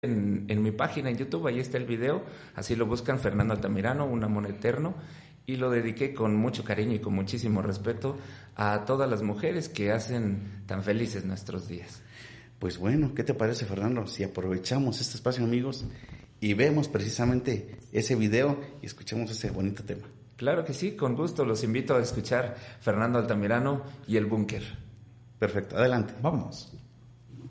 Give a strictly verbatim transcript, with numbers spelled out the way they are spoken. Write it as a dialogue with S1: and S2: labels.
S1: en, en mi página en YouTube, ahí está el video, así lo buscan, Fernando Altamirano, Un Amor Eterno, y lo dediqué con mucho cariño y con muchísimo respeto a todas las mujeres que hacen tan felices nuestros días.
S2: Pues bueno, ¿qué te parece, Fernando? Si aprovechamos este espacio, amigos, y vemos precisamente ese video y escuchamos ese bonito tema.
S1: Claro que sí, con gusto los invito a escuchar Fernando Altamirano y El Búnker.
S2: Perfecto, adelante.
S3: Vámonos.